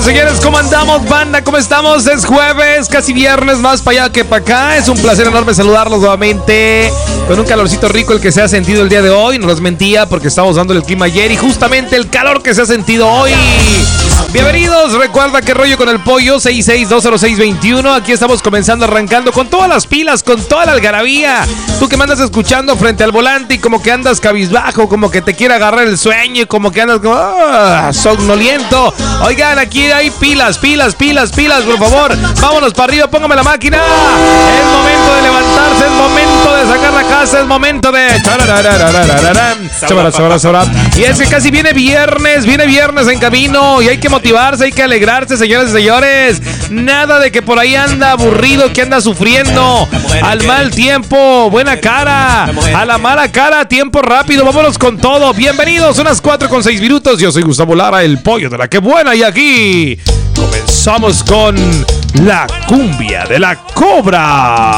señores, ¿cómo andamos, banda? ¿Cómo estamos? Es jueves, casi viernes, más para allá que para acá. Es un placer enorme saludarlos nuevamente con un calorcito rico el que se ha sentido el día de hoy. No les mentía porque estamos dando el clima ayer y justamente el calor que se ha sentido hoy. Bienvenidos, recuerda que rollo con el pollo, 6620620621. Aquí estamos comenzando, arrancando con todas las pilas, con toda la algarabía. Tú que me andas escuchando frente al volante y como que andas cabizbajo, como que te quiere agarrar el sueño y como que andas como somnoliento. Oigan, aquí hay pilas, por favor. Vámonos para arriba, póngame la máquina. Es momento de levantarse, es momento de sacar la casa, es momento de... Y es que casi viene viernes en camino y hay que motivarse, hay que alegrarse, señores y señores. Nada de que por ahí anda aburrido, que anda sufriendo. Al mal tiempo, buena cara. A la mala cara, tiempo rápido. Vámonos con todo. Bienvenidos, unas 4:06 minutos. Yo soy Gustavo Lara, el pollo de la que buena. Y aquí comenzamos con la cumbia de la cobra.